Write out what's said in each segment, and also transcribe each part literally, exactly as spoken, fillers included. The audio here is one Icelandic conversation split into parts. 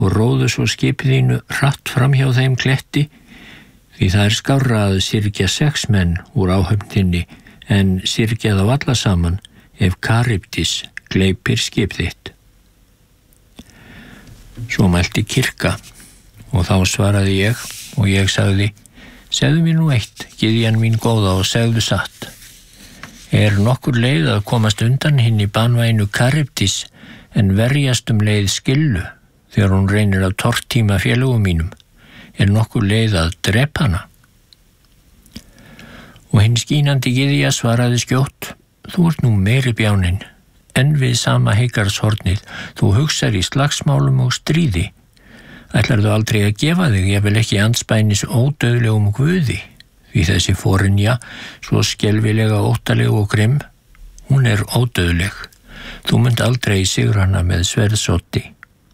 og róðu svo skipið þínu hratt fram hjá þeim kletti, því það er skárra að syrgja sex menn úr áhöfn þinni en syrgja þá alla saman ef Karibdis gleypir skip þitt. Svo mælti Kirka og þá svaraði ég og ég sagði: segðu mér nú eitt, gyðjan mín góða, og segðu satt. Er nokkur leið að komast undan hinn í banvænu Karibdis en verjast um leið Skillu þegar hún reynir að tortíma félögum mínum? Er nokkur leið að drepa hana? Og hinn skínandi gyðja svaraði skjótt: þú ert nú meiri bjáninn, en við sama heikarshornið, þú hugsar í slagsmálum og stríði. Ætlarðu aldrei að gefa þig, ég vil ekki andspænis ódauðlegum guði, því þessi forinja, svo skelfilega óttaleg og grimm, hún er ódauðleg. Þú munt aldrei sigra hana með sverðsoddi.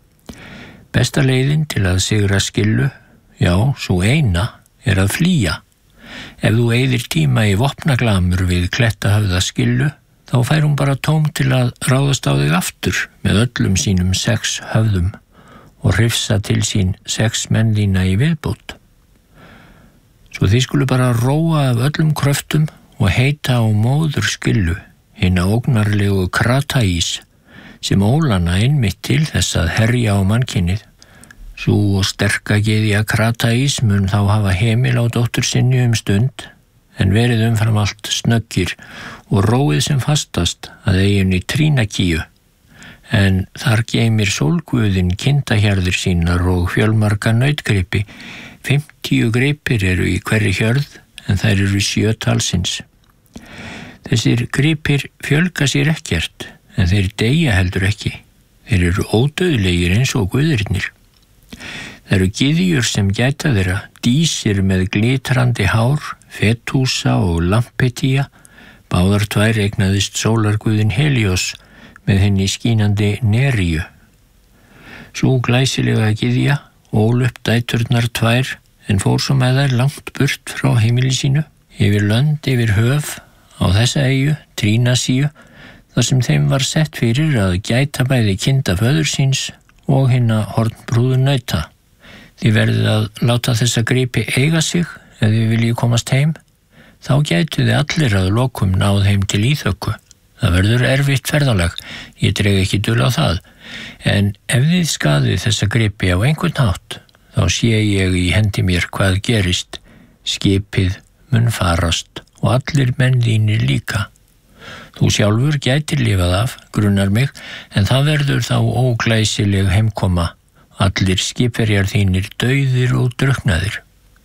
Besta leiðin til að sigra Skillu, já, svo eina, er að flýja. Ef þú eyðir tíma í vopnaglamur við klettahöfða Skillu, þá fær hún bara tóm til að ráðast á þig aftur með öllum sínum sex höfðum og hrifsa til sín sex menn þína í viðbót. Svo þið skulu bara róa af öllum kröftum og heita á móður Skillu, hina ógnarlegu Krataís, sem ólana einmitt til þess að herja á mannkynið. Sú sterka gyðja Krataís mun þá hafa hemil á dóttur sinni um stund, en verið umfram allt snöggir og róið sem fastast að eyjunni Trínakíu, en þar geymir sólguðin kindahjarðir sínar og fjölmarga nautgripi. Fimmtíu gripir eru í hverri hjörð, en þær eru sjö talsins. Þessir gripir fjölga sér ekkert, en þeir deyja heldur ekki. Þeir eru ódauðlegir eins og guðirnir. Það eru gyðjur sem gæta þeirra, dísir með glitrandi hár, Fetúsa og Lampetía. Báðar tvær eignaðist sólarguðin Helios með henni skínandi Neríu. Sú glæsilega gyðja ól upp dæturnar tvær, en fór svo með þær langt burt frá heimili sínu, yfir lönd, yfir höf, á þessa eyju, Trínasíu, þar sem þeim var sett fyrir að gæta bæði kinda föður síns og hinna hornbrúðu nauta. Þið verðið að láta þessa gripi eiga sig ef þið viljið komast heim. Þá gætu þið allir að lokum náð heim til Íþökku. Það verður erfitt ferðalag, ég dreg ekki dul á það, en ef þið skaðið þessa gripi á einhvern hátt, þá sé ég í hendi mér hvað gerist. Skipið mun farast og allir menn þínir líka. Þú sjálfur gætir lifað af, grunnar mig, en það verður þá óglæsileg heimkoma, allir skipverjar þínir dauðir og drukknaðir.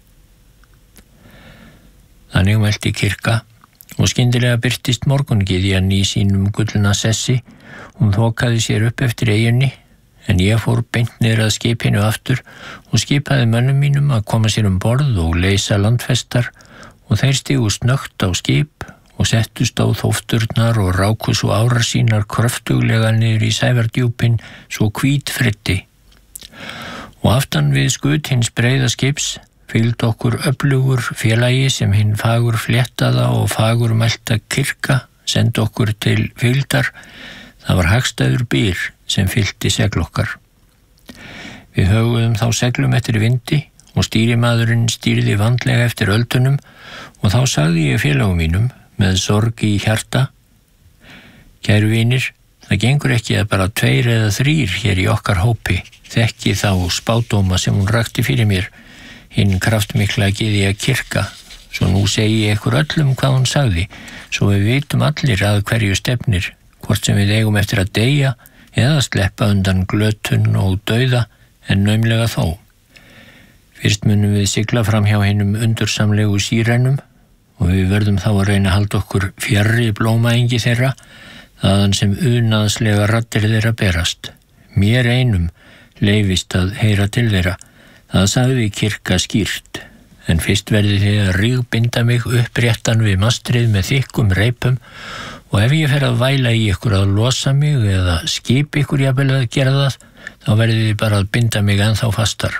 Þannig mælti Kirka, og skyndilega birtist morgungyðjan í sínum gullna sessi. Hún þokaði sér upp eftir eyjunni, en ég fór beint niður að skipinu aftur og skipaði mönnum mínum að koma sér um borð og leysa landfestar, og þeir stigu snöggt á skip og settust á þófturnar og ráku svo árar sínar kröftuglega niður í sævardjúpin svo hvítfreddi. Og aftan við skut hins breiða skips fylgd okkur öflugur félagi sem hinn fagur fléttaða og fagur mælta Kirka sendi okkur til fylgdar. Það var hagstæður byr sem fyllti segl okkar. Við höguðum þá seglum eftir vindi og stýrimaðurinn stýrði vandlega eftir öldunum, og þá sagði ég félagum mínum með sorg í hjarta: kæru vinir, það gengur ekki að bara tveir eða þrír hér í okkar hópi þekki þá spádóma sem hún rakti fyrir mér, hinn kraftmikla gyðja Kirka. Svo nú segi ég ykkur öllum hvað hún sagði, svo við vitum allir að hverju stefnir, hvort sem við eigum eftir að deyja eða sleppa undan glötun og dauða, en naumlega þó. Fyrst munum við sigla fram hjá hinnum undursamlegu sírenum, og við verðum þá að reyna að halda okkur fjarri blómaengi þeirra, þaðan sem unaðslega raddir þeirra berast. Mér einum leyfist að heyra til þeirra, það sagði Kirka skýrt, en fyrst verði þið að rígbinda mig uppréttan við mastrið með þykkum reipum, og ef ég fer að væla í ykkur að losa mig eða skipa ykkur jafnvel að gera það, þá verði þið bara að binda mig ennþá fastar.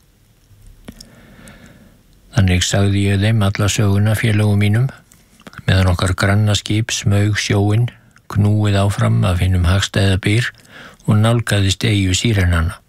Þannig sagði ég þeim alla söguna félögum mínum, meðan okkar granna skip smaug sjóinn, knúið áfram af hinnum hagstæða byr og nálgaðist eyju sírenanna.